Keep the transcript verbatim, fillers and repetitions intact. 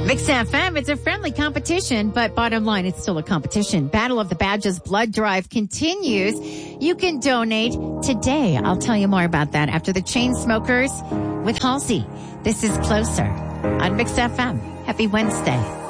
Mix F M, it's a friendly competition, but bottom line, it's still a competition. Battle of the Badges blood drive continues. You can donate today. I'll tell you more about that after the Chainsmokers with Halsey. This is Closer on Mix F M. Happy Wednesday.